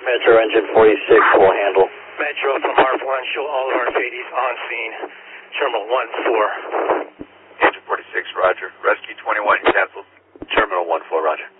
Metro engine 46 will handle. Metro from ARF1, show all of our FADs on scene. Terminal 1-4. Engine 46, roger. Rescue 21 canceled. Terminal 1-4, roger.